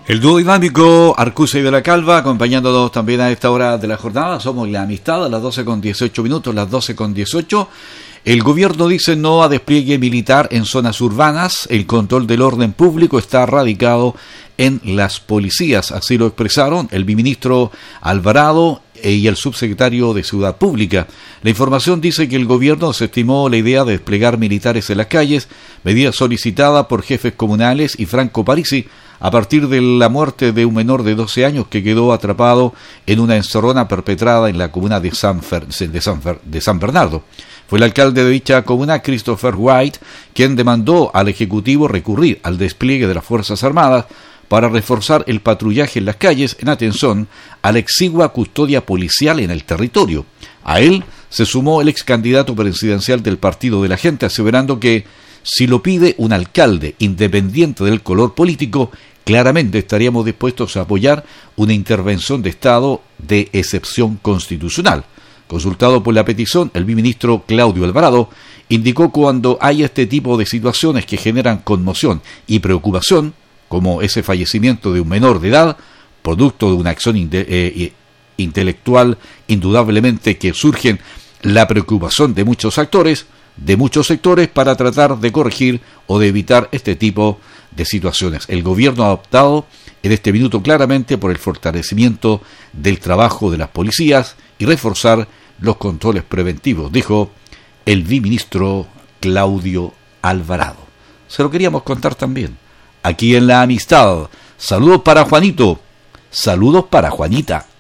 El dúo dinámico Arcusa y de la Calva, acompañándonos también a esta hora de la jornada. Somos La Amistad, a las 12:18, las 12:18. El gobierno dice no a despliegue militar en zonas urbanas. El control del orden público está radicado en las policías. Así lo expresaron el viceministro Alvarado y el subsecretario de Seguridad Pública. La información dice que el gobierno desestimó la idea de desplegar militares en las calles, medida solicitada por jefes comunales y Franco Parisi, a partir de la muerte de un menor de 12 años que quedó atrapado en una encerrona perpetrada en la comuna de San Bernardo. Fue el alcalde de dicha comuna, Christopher White, quien demandó al Ejecutivo recurrir al despliegue de las Fuerzas Armadas para reforzar el patrullaje en las calles en atención a la exigua custodia policial en el territorio. A él se sumó el ex candidato presidencial del Partido de la Gente, aseverando que si lo pide un alcalde independiente del color político, claramente estaríamos dispuestos a apoyar una intervención de Estado de excepción constitucional. Consultado por la petición, el viceministro Claudio Alvarado indicó que cuando hay este tipo de situaciones que generan conmoción y preocupación, como ese fallecimiento de un menor de edad, producto de una acción intelectual, indudablemente que surgen la preocupación de muchos sectores para tratar de corregir o de evitar este tipo de situaciones. El gobierno ha optado en este minuto claramente por el fortalecimiento del trabajo de las policías y reforzar los controles preventivos, dijo el viceministro Claudio Alvarado. Se lo queríamos contar también, aquí en La Amistad. Saludos para Juanito, saludos para Juanita.